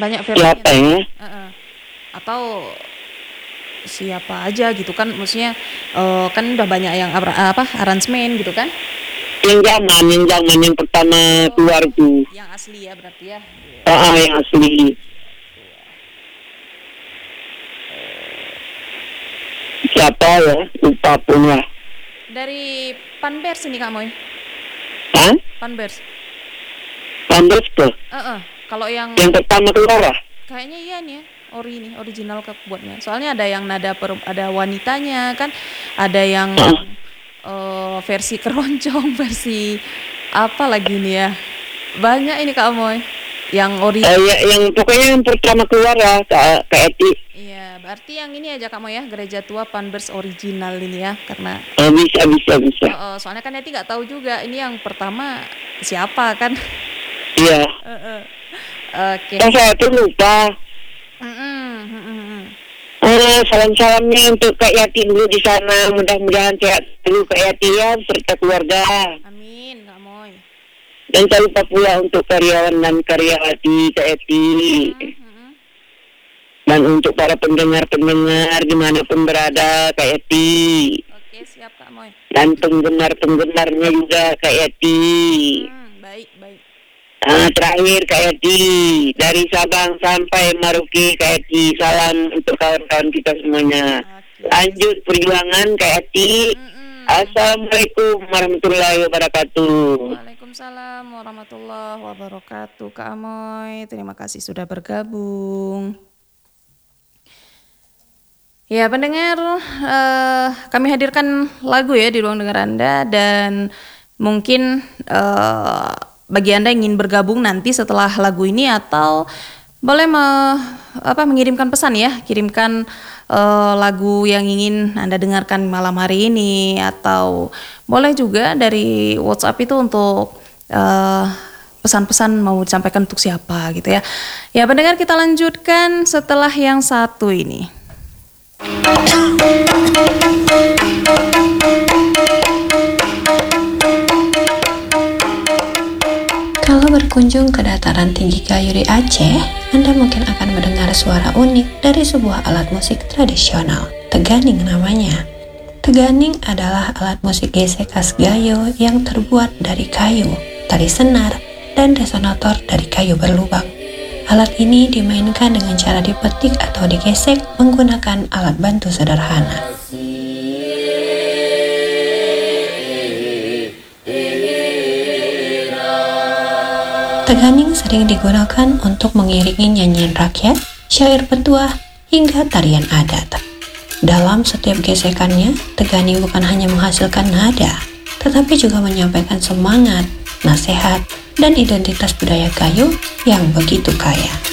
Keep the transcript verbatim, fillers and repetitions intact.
banyak Siapa versinya. ya? Heeh. Atau siapa aja gitu kan, maksudnya eh, kan udah banyak yang abra- apa aransemen gitu kan. Yang zaman, yang zaman yang pertama keluar Oh, tuh. yang asli ya berarti ya. Ah, ah, yang asli. Siapa ya? Lupa pun lah. Dari Panbers ini Kak Moy. Hah? Panbers. Pandas tuh. Heeh. Kalau yang Yang pertama keluar lah. kayaknya iya nih ya, ori nih, original kebuatnya. Soalnya ada yang nada per, ada wanitanya kan, ada yang Ah, eh, versi keroncong, versi apa lagi nih ya. Banyak ini Kak Moy. Yang ori. eh, ya, yang pokoknya yang pertama keluar lah, Kak, Kak Eti. Iya, berarti yang ini aja Kak Moy ya, Gereja Tua Panbers original ini ya, karena Eh, bisa, bisa, bisa. eh, eh, soalnya kan Eti nggak tahu juga ini yang pertama siapa kan. Iya. Eh, eh. Oke. Kan saya tuh lupa. Mm-mm, mm-mm. Ah, salam-salamnya untuk Kak Yati dulu di sana. Mudah-mudahan sehat dulu Kak Yati ya, serta keluarga. Amin Kak Moy. Dan tak lupa pula untuk karyawan dan karyawati Kak Yati. Mm, mm-mm. Dan untuk para pendengar-pendengar dimanapun berada Kak Yati. Oke, siap Kak Moy. Dan penggemar-penggemarnya juga Kak Yati. Hmm, baik, baik. Ah, terakhir Kak Yati, dari Sabang sampai Maroke Kak Yati, salam untuk kawan-kawan kita semuanya. Oke. Lanjut perjuangan Kak Yati. Mm-mm. Assalamualaikum warahmatullahi wabarakatuh. Waalaikumsalam warahmatullahi wabarakatuh Kak Amoy. Terima kasih sudah bergabung. Ya pendengar, eh, kami hadirkan lagu ya di ruang dengar Anda, dan mungkin eh, bagi Anda yang ingin bergabung nanti setelah lagu ini, atau boleh me- apa, mengirimkan pesan ya, kirimkan eh, lagu yang ingin Anda dengarkan malam hari ini, atau boleh juga dari WhatsApp itu untuk eh, pesan-pesan mau disampaikan untuk siapa gitu ya. Ya pendengar, kita lanjutkan setelah yang satu ini. Kalau berkunjung ke dataran tinggi kayu di Aceh, Anda mungkin akan mendengar suara unik dari sebuah alat musik tradisional, teganing namanya. Teganing adalah alat musik gesek khas Gayo yang terbuat dari kayu, tali senar, dan resonator dari kayu berlubang. Alat ini dimainkan dengan cara dipetik atau digesek menggunakan alat bantu sederhana. Teganing sering digunakan untuk mengiringi nyanyian rakyat, syair petuah, hingga tarian adat. Dalam setiap gesekannya, teganing bukan hanya menghasilkan nada, tetapi juga menyampaikan semangat, nasihat, dan identitas budaya Gayo yang begitu kaya.